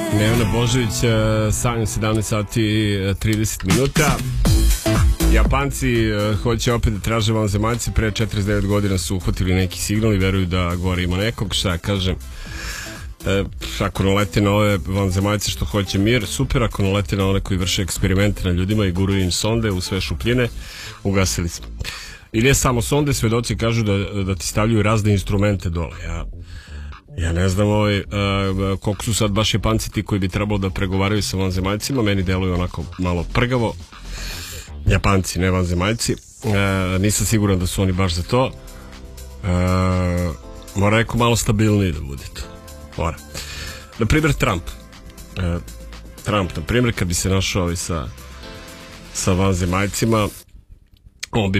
Nevena Božović, sanjam 17 sati 30 minuta. Japanci hoće opet da traže vanzemaljce. Pre 49 godina su uhvatili neki signal i veruju da gore ima nekog. Šta ja kažem, ako nalete na ove vanzemaljce što hoće mir, super. Ako nalete na one koji vrše eksperimente na ljudima i guruju im sonde u sve šupljine, ugasili smo. Ili je samo sonde, svedoci kažu da ti stavljaju razne instrumente dole. Ja ne znam koliko su sad baš Japanci ti koji bi trebalo da pregovaraju sa vanzemaljcima. Meni deluju onako malo prgavo. Japanci, ne vanzemaljci. Nisam siguran da su oni baš za to. Mora neko malo stabilniji da bude to. Mora. Naprimjer Trump, na primjer, kad bi se našao sa vanzemaljcima,